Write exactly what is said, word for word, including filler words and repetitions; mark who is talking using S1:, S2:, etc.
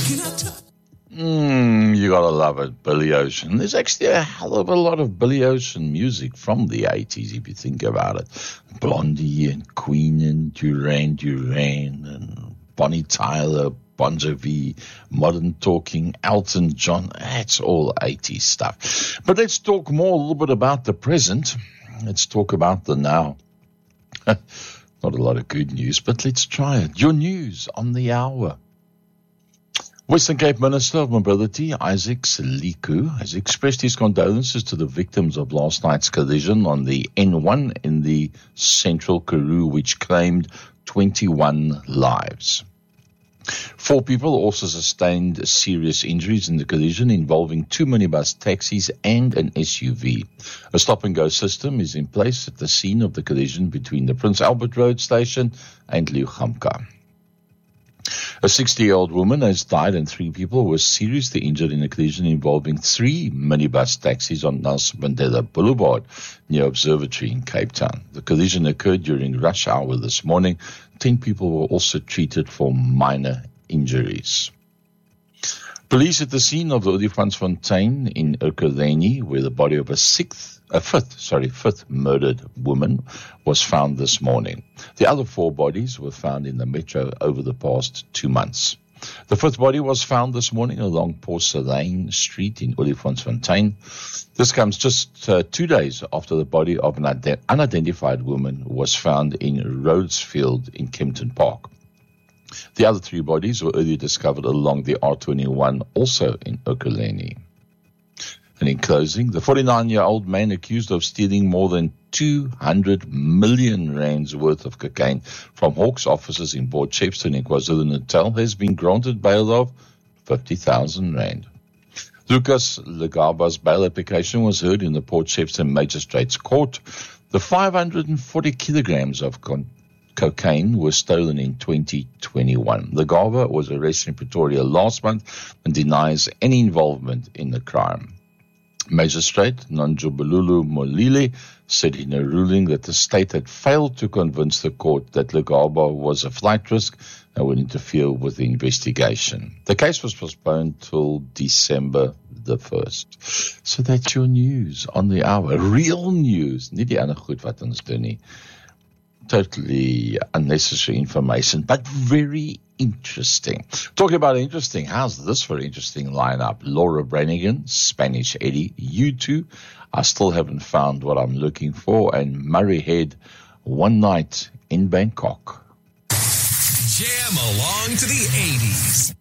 S1: Mm, you gotta love it, Billy Ocean. There's actually a hell of a lot of Billy Ocean music from the eighties, if you think about it. Blondie and Queen and Duran Duran and Bonnie Tyler, Bon Jovi, Modern Talking, Elton John. That's all eighties stuff. But let's talk more a little bit about the present. Let's talk about the now. Not a lot of good news, but let's try it. Your news on the hour. Western Cape Minister of Mobility, Isaac Seliku, has expressed his condolences to the victims of last night's collision on the N one in the central Karoo, which claimed twenty-one lives. Four people also sustained serious injuries in the collision involving two minibus taxis and an S U V. A stop-and-go system is in place at the scene of the collision between the Prince Albert Road station and Liugamka. A sixty-year-old woman has died and three people were seriously injured in a collision involving three minibus taxis on Nelson Mandela Boulevard near Observatory in Cape Town. The collision occurred during rush hour this morning. Ten people were also treated for minor injuries. Police at the scene of the Olifantsfontein in Ekurhuleni, where the body of a sixth A fifth, sorry, fifth murdered woman was found this morning. The other four bodies were found in the metro over the past two months. The fifth body was found this morning along Porcelain Street in Olifantsfontein. This comes just uh, two days after the body of an ide- unidentified woman was found in Rhodesfield in Kempton Park. The other three bodies were earlier discovered along the R twenty-one, also in Ekurhuleni. And in closing, the forty-nine-year-old man accused of stealing more than two hundred million rands worth of cocaine from Hawks offices in Port Shepstone in KwaZulu-Natal has been granted bail of fifty thousand rand. Lucas Legaba's bail application was heard in the Port Shepstone Magistrates Court. The five hundred forty kilograms of con- cocaine were stolen in twenty twenty-one. Legaba was arrested in Pretoria last month and denies any involvement in the crime. Magistrate Nanjubululu Molile said in a ruling that the state had failed to convince the court that Legaba was a flight risk and would interfere with the investigation. The case was postponed till December the first. So that's your news on the hour. Real news. Nie die ander goed wat ons doen nie. Totally unnecessary information, but very interesting. Talking about interesting, how's this for interesting lineup? Laura Branigan, Spanish Eddie, U two, I still haven't found what I'm looking for, and Murray Head, One Night in Bangkok.
S2: Jam along to the eighties.